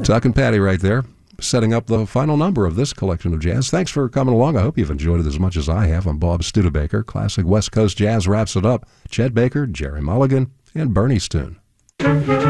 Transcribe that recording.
Tuck and Patty right there, setting up the final number of this collection of jazz. Thanks for coming along. I hope you've enjoyed it as much as I have. I'm Bob Studebaker. Classic West Coast Jazz wraps it up. Chet Baker, Jerry Mulligan, and Bernie Stoon.